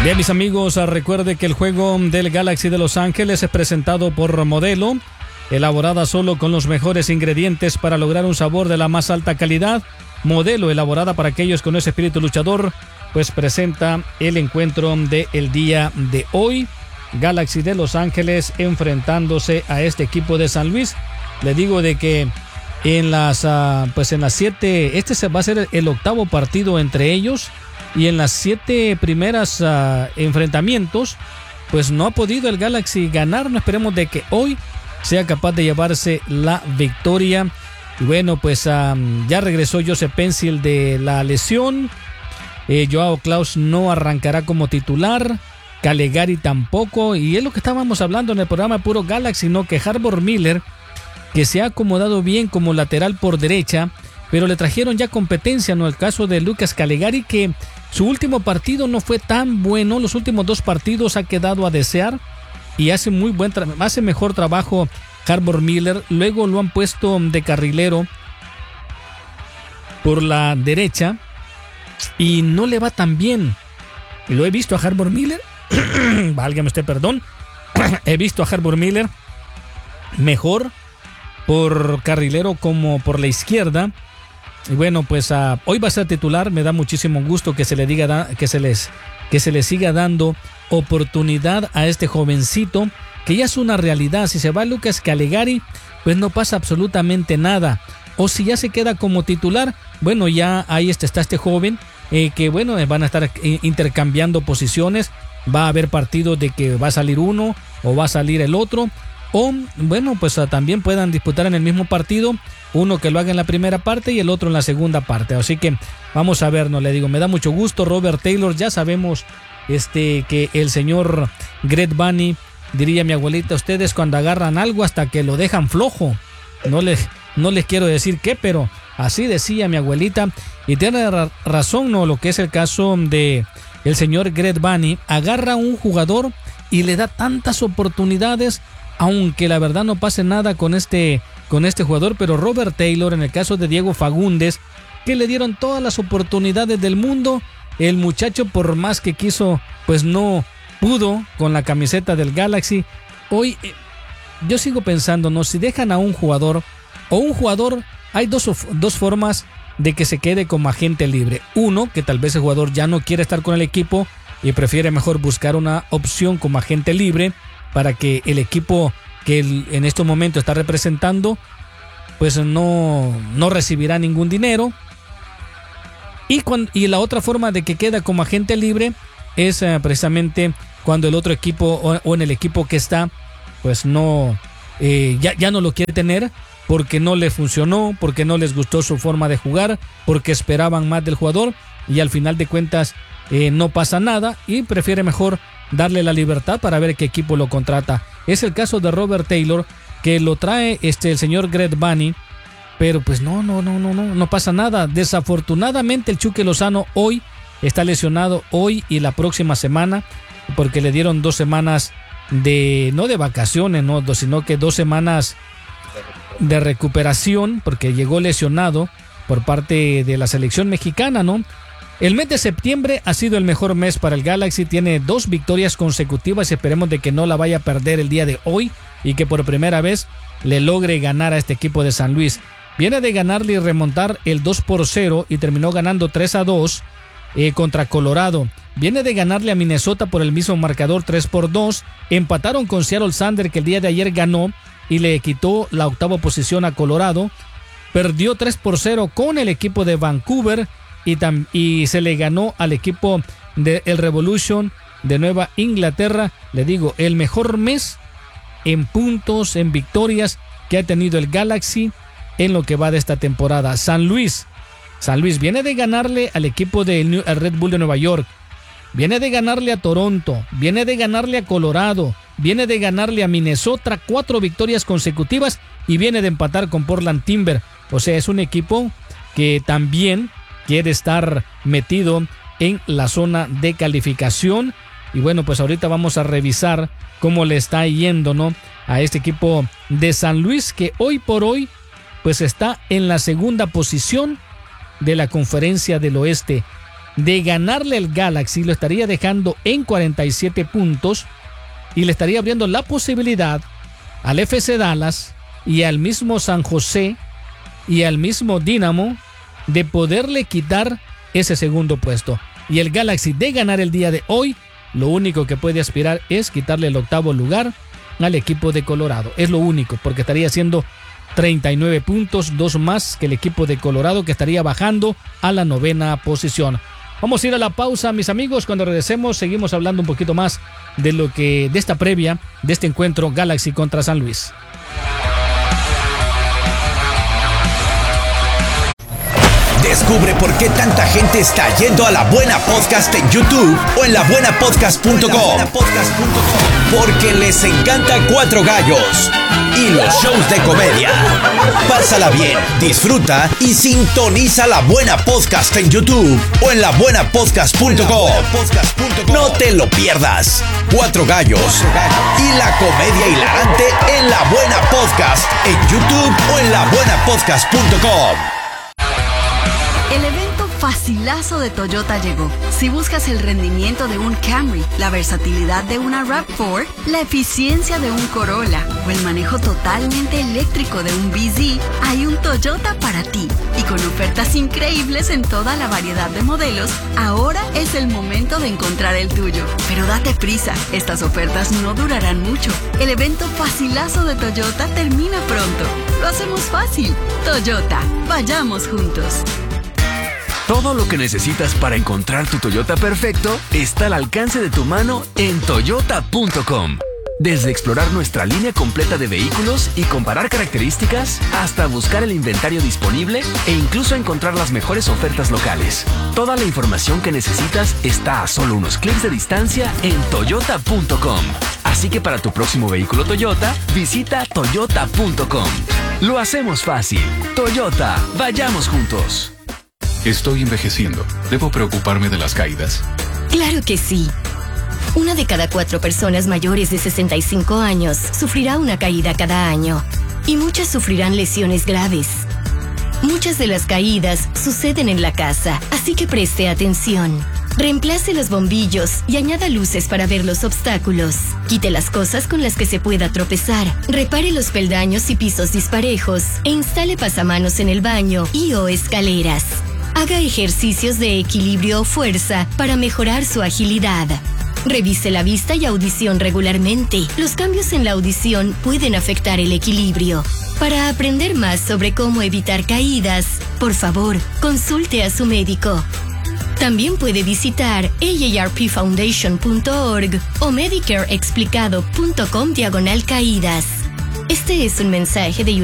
Bien, mis amigos, recuerde que el juego del Galaxy de Los Ángeles es presentado por Modelo, elaborada solo con los mejores ingredientes para lograr un sabor de la más alta calidad. Modelo, elaborada para aquellos con ese espíritu luchador, pues presenta el encuentro del día de hoy. Galaxy de Los Ángeles enfrentándose a este equipo de San Luis. Le digo de que en las 7, este va a ser el octavo partido entre ellos. Y en las 7 primeras enfrentamientos, pues no ha podido el Galaxy ganar. No esperemos de que hoy sea capaz de llevarse la victoria. Y bueno, pues ya regresó Joseph Pencil de la lesión. Joao Klaus no arrancará como titular. Calegari tampoco. Y es lo que estábamos hablando en el programa Puro Galaxy, ¿no? Que Harbor Miller, que se ha acomodado bien como lateral por derecha, pero le trajeron ya competencia, ¿no? El caso de Lucas Calegari, que su último partido no fue tan bueno. Los últimos 2 partidos ha quedado a desear y hace mejor trabajo Harbor Miller. Luego lo han puesto de carrilero por la derecha y no le va tan bien. Y lo he visto a Harbor Miller, válgame usted, perdón, he visto a Harbor Miller mejor por carrilero como por la izquierda. Y bueno, pues hoy va a ser titular. Me da muchísimo gusto que se le diga que se le siga dando oportunidad a este jovencito, que ya es una realidad. Si se va Lucas Calegari, pues no pasa absolutamente nada. O si ya se queda como titular, bueno, ya ahí está este joven, que bueno, van a estar intercambiando posiciones. Va a haber partidos de que va a salir uno o va a salir el otro. O bueno, pues también puedan disputar en el mismo partido, uno que lo haga en la primera parte y el otro en la segunda parte. Así que vamos a ver, no le digo, me da mucho gusto. Robert Taylor, ya sabemos que el señor Greg Bunny, diría mi abuelita, ustedes cuando agarran algo hasta que lo dejan flojo. No les quiero decir qué, pero así decía mi abuelita. Y tiene razón, ¿no? Lo que es el caso de el señor Greg Bunny, agarra a un jugador y le da tantas oportunidades, aunque la verdad no pase nada con este jugador. Pero Robert Taylor, en el caso de Diego Fagundes, que le dieron todas las oportunidades del mundo, el muchacho por más que quiso, pues no pudo con la camiseta del Galaxy. Hoy yo sigo pensando, ¿no? Si dejan a un jugador, hay dos formas de que se quede como agente libre. Uno, que tal vez el jugador ya no quiere estar con el equipo y prefiere mejor buscar una opción como agente libre, para que el equipo que en estos momentos está representando pues no recibirá ningún dinero. Y la otra forma de que queda como agente libre es precisamente cuando el otro equipo o en el equipo que está pues no ya no lo quiere tener porque no le funcionó, porque no les gustó su forma de jugar, porque esperaban más del jugador y al final de cuentas no pasa nada y prefiere mejor darle la libertad para ver qué equipo lo contrata. Es el caso de Robert Taylor, que lo trae el señor Greg Bunny, pero pues no pasa nada. Desafortunadamente el Chucky Lozano hoy está lesionado, hoy y la próxima semana, porque le dieron 2 semanas no de vacaciones, sino que 2 semanas de recuperación, porque llegó lesionado por parte de la selección mexicana, ¿no? El mes de septiembre ha sido el mejor mes para el Galaxy, tiene 2 victorias consecutivas, esperemos de que no la vaya a perder el día de hoy y que por primera vez le logre ganar a este equipo de San Luis. Viene de ganarle y remontar el 2-0 y terminó ganando 3-2 contra Colorado. Viene de ganarle a Minnesota por el mismo marcador 3-2, empataron con Seattle Sander, que el día de ayer ganó y le quitó la 8ª posición a Colorado. Perdió 3-0 con el equipo de Vancouver y se le ganó al equipo de el Revolution de Nueva Inglaterra. Le digo, el mejor mes en puntos, en victorias que ha tenido el Galaxy en lo que va de esta temporada. San Luis viene de ganarle al equipo del Red Bull de Nueva York, viene de ganarle a Toronto, viene de ganarle a Colorado, viene de ganarle a Minnesota, 4 victorias consecutivas y viene de empatar con Portland Timber. O sea, es un equipo que también quiere estar metido en la zona de calificación. Y bueno, pues ahorita vamos a revisar cómo le está yendo, ¿no?, a este equipo de San Luis, que hoy por hoy pues está en la 2ª posición de la Conferencia del Oeste. de ganarle al Galaxy lo estaría dejando en 47 puntos y le estaría abriendo la posibilidad al FC Dallas y al mismo San José y al mismo Dynamo de poderle quitar ese segundo puesto. Y el Galaxy, de ganar el día de hoy, lo único que puede aspirar es quitarle el octavo lugar al equipo de Colorado. Es lo único, porque estaría haciendo 39 puntos, 2 más que el equipo de Colorado, que estaría bajando a la 9ª posición. Vamos a ir a la pausa, mis amigos. Cuando regresemos seguimos hablando un poquito más de esta previa de este encuentro Galaxy contra San Luis. Descubre por qué tanta gente está yendo a La Buena Podcast en YouTube o en labuenapodcast.com. Porque les encanta Cuatro Gallos y los shows de comedia. Pásala bien, disfruta y sintoniza La Buena Podcast en YouTube o en labuenapodcast.com. No te lo pierdas. Cuatro Gallos y la comedia hilarante en La Buena Podcast en YouTube o en labuenapodcast.com. El evento facilazo de Toyota llegó. Si buscas el rendimiento de un Camry, la versatilidad de una RAV4, la eficiencia de un Corolla o el manejo totalmente eléctrico de un BZ, hay un Toyota para ti. Y con ofertas increíbles en toda la variedad de modelos, ahora es el momento de encontrar el tuyo. Pero date prisa, estas ofertas no durarán mucho. El evento facilazo de Toyota termina pronto. Lo hacemos fácil. Toyota, vayamos juntos. Todo lo que necesitas para encontrar tu Toyota perfecto está al alcance de tu mano en toyota.com. Desde explorar nuestra línea completa de vehículos y comparar características, hasta buscar el inventario disponible e incluso encontrar las mejores ofertas locales. Toda la información que necesitas está a solo unos clics de distancia en toyota.com. Así que para tu próximo vehículo Toyota, visita toyota.com. Lo hacemos fácil. Toyota, vayamos juntos. Estoy envejeciendo. ¿Debo preocuparme de las caídas? Claro que sí. 1 de cada 4 personas mayores de 65 años sufrirá una caída cada año. Y muchas sufrirán lesiones graves. Muchas de las caídas suceden en la casa, así que preste atención. Reemplace los bombillos y añada luces para ver los obstáculos. Quite las cosas con las que se pueda tropezar. Repare los peldaños y pisos disparejos e instale pasamanos en el baño o escaleras. Haga ejercicios de equilibrio o fuerza para mejorar su agilidad. Revise la vista y audición regularmente. Los cambios en la audición pueden afectar el equilibrio. Para aprender más sobre cómo evitar caídas, por favor, consulte a su médico. También puede visitar aarpfoundation.org o medicareexplicado.com/caídas. Este es un mensaje de